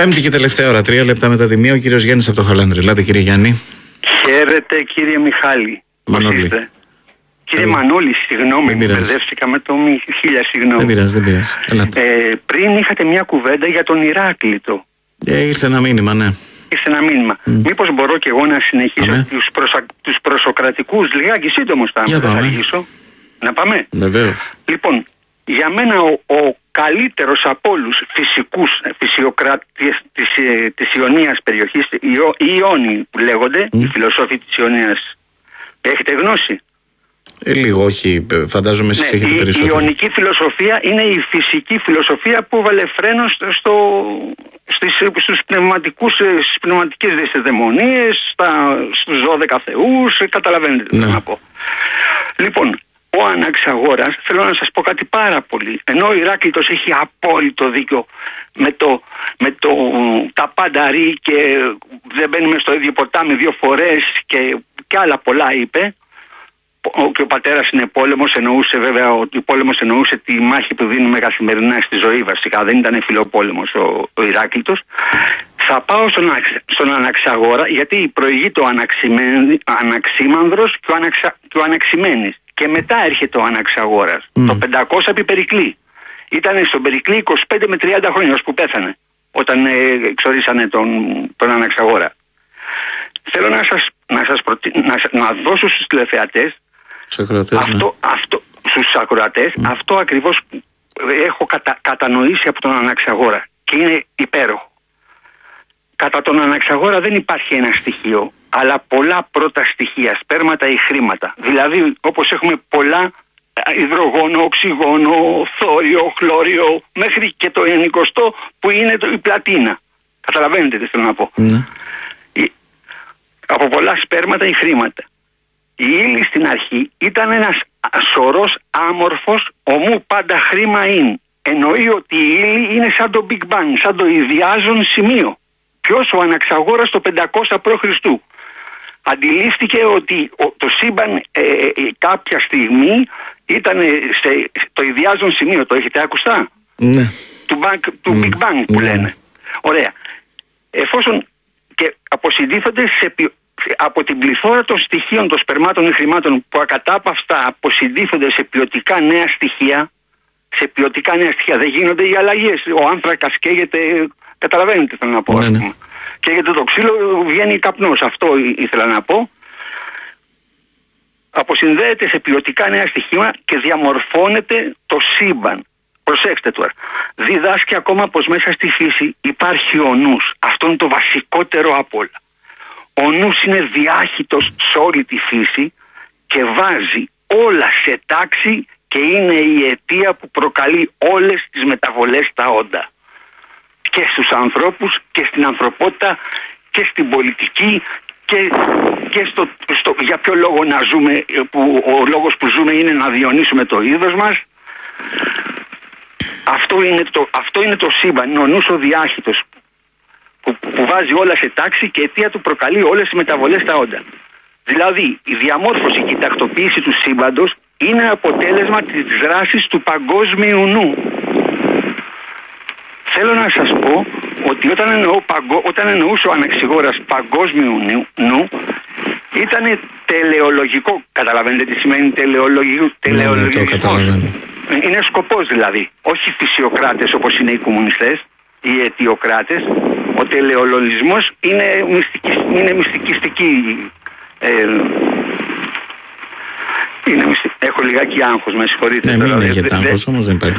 Πέμπτη και τελευταία ώρα, 3 λεπτά μετά τη 1, ο κύριος Γιάννης από το Χαλάνδρη. Ελάτε, κύριε Γιάννη. Χαίρετε, κύριε Μιχάλη. Μανώλη. Κύριε Μανώλη, συγγνώμη, μπερδεύτηκα με το χίλια συγγνώμη. Δεν πειράζει. Πριν είχατε μια κουβέντα για τον Ηράκλειτο. Ήρθε ένα μήνυμα, ναι. Ήρθε ένα μήνυμα. Μήπως μπορώ και εγώ να συνεχίσω τους προσοκρατικούς, λιγάκι σύντομος θα αργήσω. Να πάμε. Βεβαίως. Λοιπόν, για μένα ο καλύτερος από όλους φυσιοκράτες της Ιωνίας περιοχής, οι Ιόνιοι που λέγονται, οι φιλοσόφοι της Ιωνίας, έχετε γνώση? Λίγο, όχι, φαντάζομαι εσείς έχετε περισσότερο. Η Ιωνική φιλοσοφία είναι η φυσική φιλοσοφία που βάλε φρένο στις πνευματικές δαιμονίες, στους 12 θεούς, καταλαβαίνετε τι θέλω να πω. Λοιπόν, ο Αναξαγόρας, θέλω να σας πω κάτι πάρα πολύ. Ενώ ο Ηράκλειτος έχει απόλυτο δίκιο με τα πάντα ρί και δεν μπαίνουμε στο ίδιο ποτάμι 2 φορές και άλλα πολλά είπε. Και ο πατέρας είναι πόλεμος, εννοούσε βέβαια ότι πόλεμος εννοούσε τη μάχη που δίνουμε καθημερινά στη ζωή βασικά, δεν ήταν φιλοπόλεμος ο Ηράκλειτος. Θα πάω στον Αναξαγόρα, γιατί προηγείται ο Αναξίμανδρος και ο Αναξιμένης και μετά έρχεται ο Αναξαγόρας, το 500 επί Περικλή. Ήταν στον Περικλή 25 με 30 χρόνια ως που πέθανε, όταν εξορίσανε τον Αναξαγόρα. Θέλω να δώσω στους τηλεθεατές στους ακροατές αυτό ακριβώς έχω κατανοήσει από τον Αναξαγόρα και είναι υπέροχο. Κατά τον Αναξαγόρα δεν υπάρχει ένα στοιχείο, αλλά πολλά πρώτα στοιχεία, σπέρματα ή χρήματα. Δηλαδή όπως έχουμε πολλά υδρογόνο, οξυγόνο, θόριο, χλώριο, μέχρι και το 90 που είναι η πλατίνα. Καταλαβαίνετε τι θέλω να πω. Από πολλά σπέρματα ή χρήματα. Η ύλη στην αρχή ήταν ένας σωρός άμορφος, ομού πάντα χρήμα είναι. Εννοεί ότι η ύλη είναι σαν το Big Bang, σαν το ιδιάζον σημείο. Ποιος? Ο Αναξαγόρας το 500 π.Χ. Αντιλήφθηκε ότι το σύμπαν κάποια στιγμή ήταν το ιδιάζον σημείο. Το έχετε ακουστά? Ναι. Του Big Bang που λένε. Ωραία. Εφόσον και αποσυντήθονται από την πληθώρα των στοιχείων των σπερμάτων ή χρημάτων που ακατάπαυστα αποσυντήθονται σε ποιοτικά νέα στοιχεία, δεν γίνονται οι αλλαγές. Ο άνθρακας καίγεται, καταλαβαίνετε τι θέλω να πω. Ναι. Καίγεται το ξύλο, βγαίνει καπνός. Αυτό ήθελα να πω. Αποσυνδέεται σε ποιοτικά νέα στοιχεία και διαμορφώνεται το σύμπαν. Προσέξτε τώρα. Διδάσκει ακόμα πως μέσα στη φύση υπάρχει ο νους. Αυτό είναι το βασικότερο απ' όλα. Ο νους είναι διάχυτος σε όλη τη φύση και βάζει όλα σε τάξη και είναι η αιτία που προκαλεί όλες τις μεταβολές στα όντα. Και στους ανθρώπους και στην ανθρωπότητα και στην πολιτική και για ποιο λόγο να ζούμε, ο λόγος που ζούμε είναι να διονύσουμε το είδος μας. Αυτό είναι το σύμπαν, είναι ο νους ο διάχυτος που βάζει όλα σε τάξη και αιτία του προκαλεί όλες τις μεταβολές στα όντα. Δηλαδή η διαμόρφωση και η τακτοποίηση του σύμπαντος είναι αποτέλεσμα της δράσης του παγκόσμιου νου. Θέλω να σας πω ότι όταν εννοούσε ο Αναξαγόρας παγκόσμιου νου ήταν τελεολογικό. Καταλαβαίνετε τι σημαίνει τελεολογικό? Είναι σκοπός δηλαδή. Όχι φυσιοκράτες όπως είναι οι κομμουνιστές ή οι αιτιοκράτες. Ο τελεολογισμός είναι μυστικιστική. Έχω λιγάκι άγχος, με συγχωρείτε. Ναι, μην έχετε άγχος, όμως δεν υπάρχει.